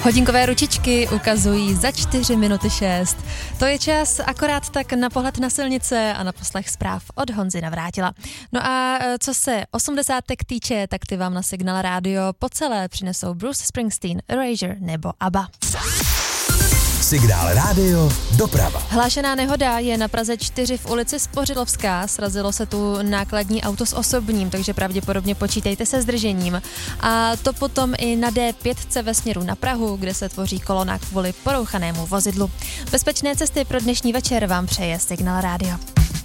Hodinkové ručičky ukazují za 4:06. To je čas akorát tak na pohled na silnice a na poslech zpráv od Honzy Navrátila. No a co se 80. týče, tak ty vám na Signál Radio po celé přinesou Bruce Springsteen, Erasure nebo ABBA. Signál Radio doprava. Hlášená nehoda je na Praze 4 v ulici Spořilovská. Srazilo se tu nákladní auto s osobním, takže pravděpodobně počítejte se zdržením. A to potom i na D5 ve směru na Prahu, kde se tvoří kolona kvůli porouchanému vozidlu. Bezpečné cesty pro dnešní večer vám přeje Signál Radio.